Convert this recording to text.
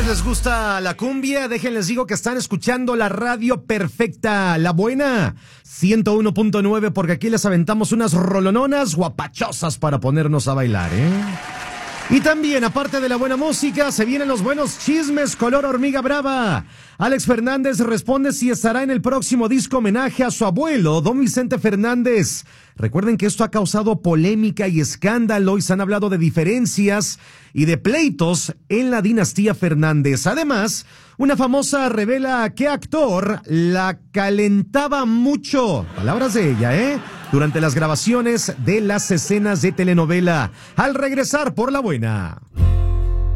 les gusta la cumbia, déjenles digo que están escuchando la radio perfecta, la buena, 101.9, porque aquí les aventamos unas rolononas guapachosas para ponernos a bailar, ¿eh? Y también, aparte de la buena música, se vienen los buenos chismes color hormiga brava. Alex Fernández responde si estará en el próximo disco homenaje a su abuelo, don Vicente Fernández. Recuerden que esto ha causado polémica y escándalo y se han hablado de diferencias y de pleitos en la dinastía Fernández. Además, una famosa revela qué actor la calentaba mucho, palabras de ella, durante las grabaciones de las escenas de telenovela. Al regresar por la buena.